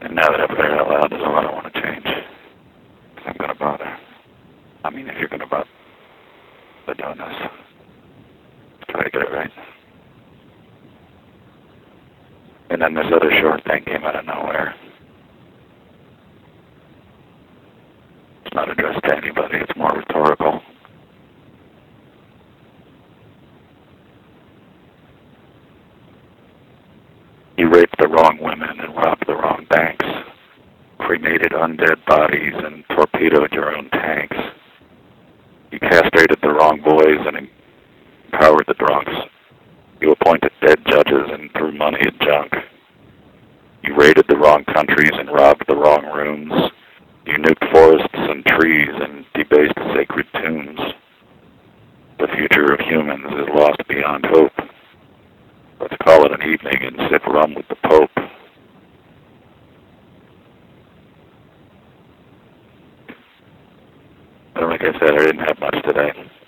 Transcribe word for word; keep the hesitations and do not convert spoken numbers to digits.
And now that I've heard it out loud, there's a lot I want to change. If I'm going to bother. I mean, if you're going to bother doing this, try to get it right. And then this other short thing came out of nowhere. It's not addressed to anybody, it's more rhetorical. You raped the wrong women and robbed the wrong banks, cremated undead bodies and torpedoed your own tanks. You castrated the wrong boys and empowered the drunks. You appointed dead judges and threw money at junk. You raided the wrong countries and robbed the wrong rooms. You nuked forests and trees and debased sacred tombs. The future of humans is lost beyond hope. Let's call it an evening and sip rum with the Pope. But like I said, I didn't have much today.